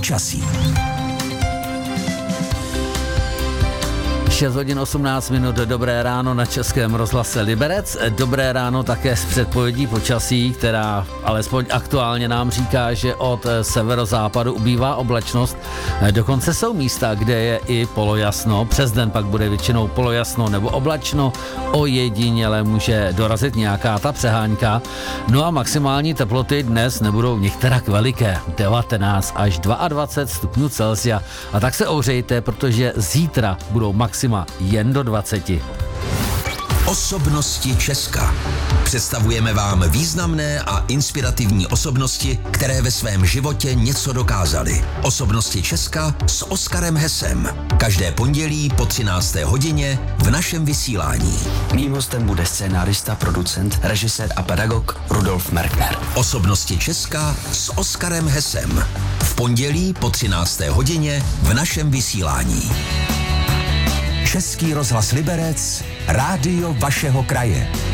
počasí. 6 hodin 18 minut, dobré ráno na Českém rozhlase Liberec. Dobré ráno také s předpovědí počasí, která alespoň aktuálně nám říká, že od severozápadu ubývá oblačnost. Dokonce jsou místa, kde je i polojasno. Přes den pak bude většinou polojasno nebo oblačno. Ojediněle může dorazit nějaká ta přehánka. No a maximální teploty dnes nebudou některak veliké. 19 až 22 stupňů Celsia. A tak se ohřejte, protože zítra budou maxima jen do 20. Osobnosti Česka. Představujeme vám významné a inspirativní osobnosti, které ve svém životě něco dokázaly. Osobnosti Česka s Oskarem Hesem. Každé pondělí po 13. hodině v našem vysílání. Mým hostem bude scénárista, producent, režisér a pedagog Rudolf Merkner. Osobnosti Česka s Oskarem Hesem. V pondělí po 13. hodině v našem vysílání. Český rozhlas Liberec, rádio vašeho kraje.